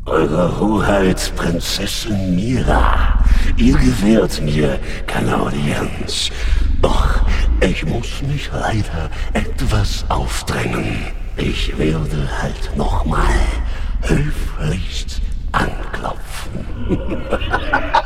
Eure Hoheit, Prinzessin Mira, ihr gewährt mir keine Audienz. Doch ich muss mich leider etwas aufdrängen. Ich werde halt nochmal höflichst anklopfen.